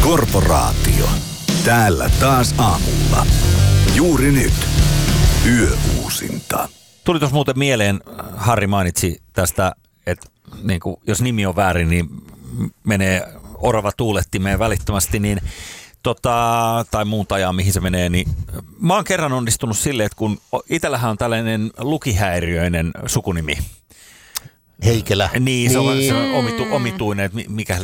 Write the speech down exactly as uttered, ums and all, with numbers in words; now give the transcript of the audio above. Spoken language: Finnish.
Korporaatio. Täällä taas aamulla. Juuri nyt. Yöuusinta. Tuli tuossa muuten mieleen, Harri mainitsi tästä, että niin kuin, jos nimi on väärin, niin menee orava tuulettimeen välittömästi, niin tota, tai muun tajaan, mihin se menee, niin mä oon kerran onnistunut silleen, että kun itsellähän on tällainen lukihäiriöinen sukunimi. Heikelä. Niin, se on, se on omitu, omituinen, että mikä